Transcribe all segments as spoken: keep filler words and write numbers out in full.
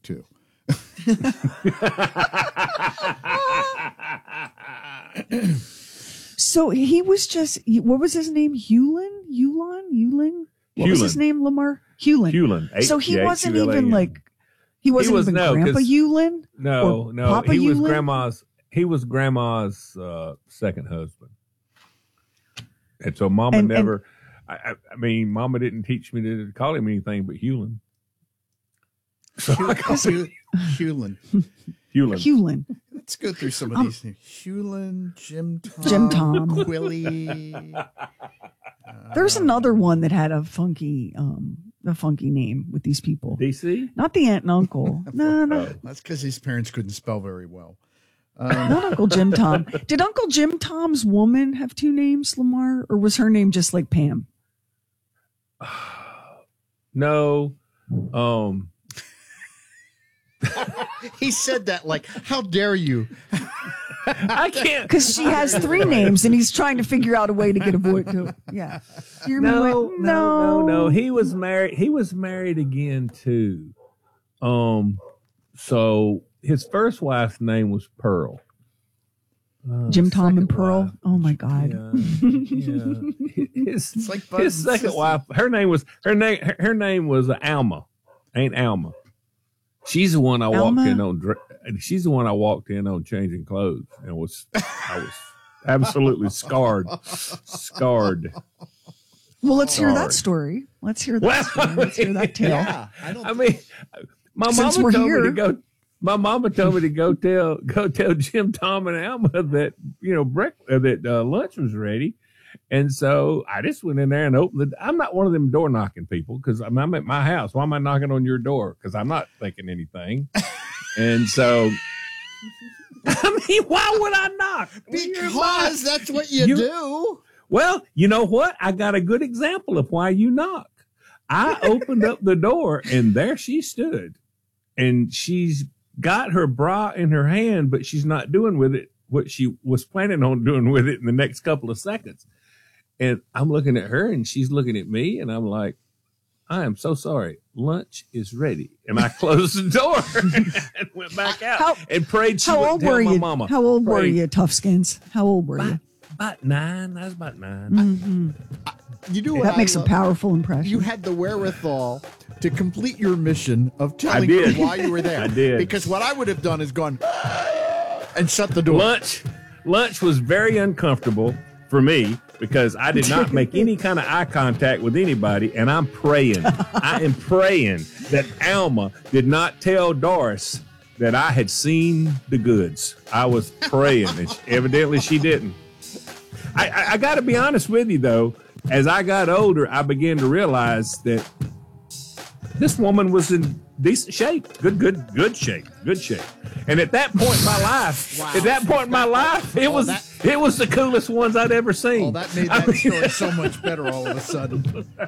too. So he was just, what was his name? Hewlin? Hewlin? Hewlin? What was his name, Lamar? Hewlin. Hewlin. So he wasn't even like, he wasn't he was, even no, Grandpa Hewlin? No, no. Papa he was Hewlin? grandma's, he was grandma's uh, second husband. And so Mama And- never, I, I- I mean, Mama didn't teach me to call him anything but Hewlin. So I call him Hewlin. Hewlin. Hewlin. Let's go through some of Um, these names. Hewlin, Jim Tom. Jim Tom. Quilly. There's another one that had a funky, um, a funky name with these people. D C? Not the aunt and uncle. No, no, That's because his parents couldn't spell very well. not Uncle Jim Tom. Did Uncle Jim Tom's woman have two names, Lamar, or was her name just like Pam? No. Um, He said that like, how dare you? I can't. Because she has three names, and he's trying to figure out a way to get a boy to. Yeah. You're No, like, no, no, no. He was married. He was married again too. Um, so his first wife's name was Pearl. Uh, Jim Tom and second Pearl. wife- Oh my God. Yeah, yeah. His, It's like Bud his and second Sissy. wife. Her name was her name. Her, her name was Alma. Ain't Alma. She's the one I Alma? walked in on. dr- She's the one I walked in on changing clothes and was I was absolutely scarred, scarred. Well, let's hear that Sorry. story. Let's hear that Well, story. Let's hear that tale. Yeah, I don't. I mean, my Since mama we're told here. me to go. My mama told me to go tell go tell Jim, Tom, and Alma that you know break, uh, that uh, lunch was ready, and so I just went in there and opened the. I'm not one of them door knocking people because I'm, I'm at my house. Why am I knocking on your door? Because I'm not thinking anything, and so. I mean, why would I knock? When you're in my- because that's what you, You- do. Well, you know what? I got a good example of why you knock. I opened up the door and there she stood. And she's got her bra in her hand, but she's not doing with it what she was planning on doing with it in the next couple of seconds. And I'm looking at her and she's looking at me and I'm like, I am so sorry. Lunch is ready. And I closed the door and went back out How- and prayed she How wouldn't old tell were my you? mama. How old were Prayed. you, Toughskins? How old were you? About, about nine. I was about nine. Mhm. You do what That I makes a love. powerful impression. You had the wherewithal to complete your mission of telling did. her why you were there. I did. Because what I would have done is gone and shut the door. Lunch, lunch was very uncomfortable for me because I did not make any kind of eye contact with anybody, and I'm praying. I am praying that Alma did not tell Doris that I had seen the goods. I was praying, and she- evidently she didn't. I, I, I got to be honest with you, though. As I got older, I began to realize that this woman was in decent shape, good, good, good shape, good shape. And at that point in my life, Wow. at that point in my life, it Oh, was that- it was the coolest ones I'd ever seen. Oh, that made I that mean, story so much better all of a sudden.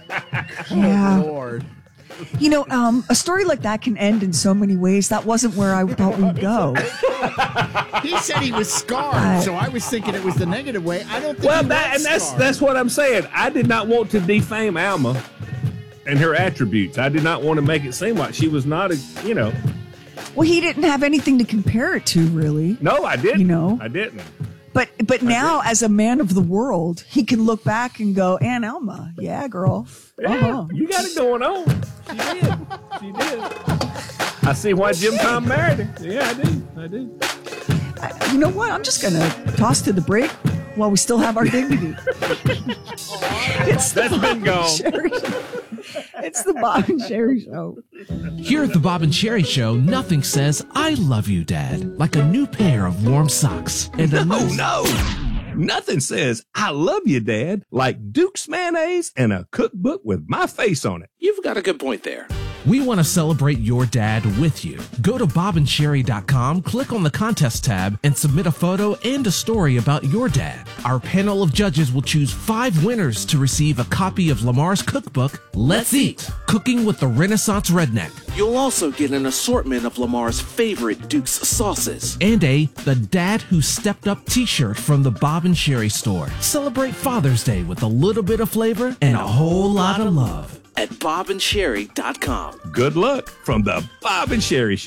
Yeah. Oh, Lord. You know, um, a story like that can end in so many ways. That wasn't where I thought we'd go. He said he was scarred, so I was thinking it was the negative way. I don't think well, he that was and that's scarred. that's what I'm saying. I did not want to defame Alma and her attributes. I did not want to make it seem like she was not a, you know. Well, he didn't have anything to compare it to, really. No, I didn't. You know? I didn't. But but now, as a man of the world, he can look back and go, Aunt Elma, yeah, girl. Yeah, Uh-huh. you got it going on. She did. She did. I see why Jim Tom married her. Yeah, I do. I do. I- you know what? I'm just going to toss to the break while we still have our dignity. It's the That's been gone. Sherry Show. It's the Bob and Sherry Show. Here at the Bob and Cherry Show, nothing says "I love you, Dad" like a new pair of warm socks and a No, nice- no. Nothing says I love you, Dad, like Duke's mayonnaise and a cookbook with my face on it. You've got a good point there. We want to celebrate your dad with you. Go to bob and cherry dot com, click on the contest tab, and submit a photo and a story about your dad. Our panel of judges will choose five winners to receive a copy of Lamar's cookbook, Let's Eat, Cooking with the Renaissance Redneck, You'll also get an assortment of Lamar's favorite Duke's sauces. and a The Dad Who Stepped Up t-shirt from the Bob and Cherry store. Celebrate Father's Day with a little bit of flavor and a whole lot of love. At bob and cherry dot com. Good luck from the Bob and Sherry Show.